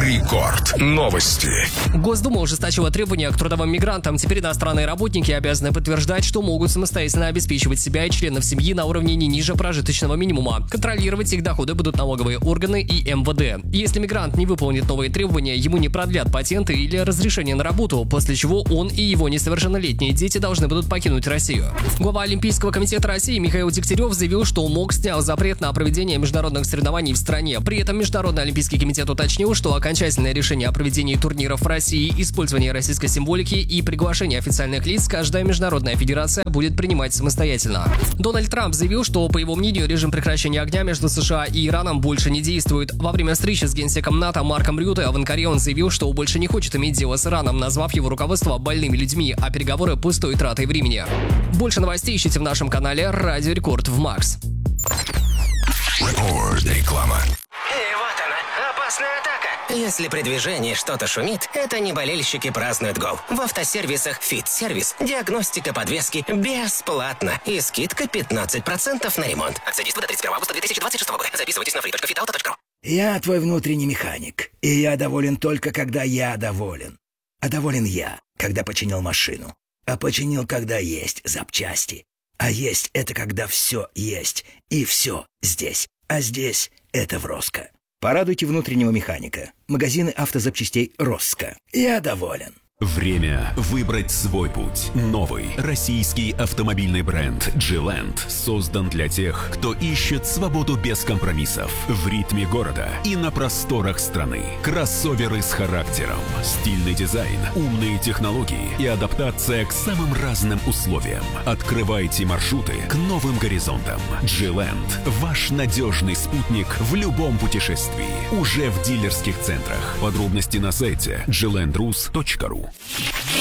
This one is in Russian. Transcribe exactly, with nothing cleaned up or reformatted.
Рекорд. Новости. Госдума ужесточила требования к трудовым мигрантам. Теперь иностранные работники обязаны подтверждать, что могут самостоятельно обеспечивать себя и членов семьи на уровне не ниже прожиточного минимума. Контролировать их доходы будут налоговые органы и эм вэ дэ. Если мигрант не выполнит новые требования, ему не продлят патенты или разрешение на работу, после чего он и его несовершеннолетние дети должны будут покинуть Россию. Глава Олимпийского комитета России Михаил Дегтярев заявил, что МОК снял запрет на проведение международных соревнований в стране. При этом Международный олимпийский комитет уточнил, что окончательное решение о проведении турниров в России, использовании российской символики и приглашении официальных лиц каждая международная федерация будет принимать самостоятельно. Дональд Трамп заявил, что, по его мнению, режим прекращения огня между США и Ираном больше не действует. Во время встречи с генсеком НАТО Марком Рютте в Анкаре он заявил, что больше не хочет иметь дело с Ираном, назвав его руководство больными людьми, а переговоры пустой тратой времени. Больше новостей ищите в нашем канале Радио Рекорд в Макс. Рекорд. Реклама. И вот она, опасная атака. Если при движении что-то шумит, это не болельщики празднуют гол. В автосервисах «Фит-сервис» диагностика подвески бесплатно и скидка пятнадцать процентов на ремонт. Акция действует до тридцать первого августа две тысячи двадцать шестого года. Записывайтесь на фри точка фит ауто точка ру. Я твой внутренний механик, и я доволен только, когда я доволен. А доволен я, когда починил машину. А починил, когда есть запчасти. А есть — это когда все есть, и все здесь. А здесь — это в Роско. Порадуйте внутреннего механика. Магазины автозапчастей Роско. Я доволен. Время выбрать свой путь. Новый российский автомобильный бренд «Джи-Ленд» создан для тех, кто ищет свободу без компромиссов в ритме города и на просторах страны. Кроссоверы с характером, стильный дизайн, умные технологии и адаптация к самым разным условиям. Открывайте маршруты к новым горизонтам. «Джи-Ленд» – ваш надежный спутник в любом путешествии. Уже в дилерских центрах. Подробности на сайте джи ленд рус точка ру.